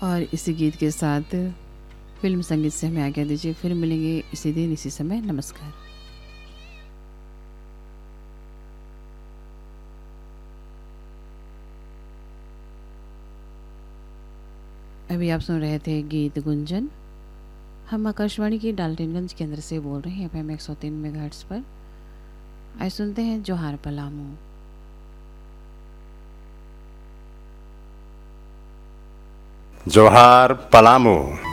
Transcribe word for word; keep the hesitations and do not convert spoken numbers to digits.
और इसी गीत के साथ फिल्म संगीत से हमें आज्ञा दीजिए। फिर मिलेंगे इसी दिन इसी समय। नमस्कार। अभी आप सुन रहे थे गीत गुंजन। हम आकाशवाणी के डाल्टनगंज केंद्र से बोल रहे हैं एफ एम एक सौ तीन मेगाहर्ट्ज़ पर। आइए सुनते हैं जोहार पलामू। जोहार पलामू।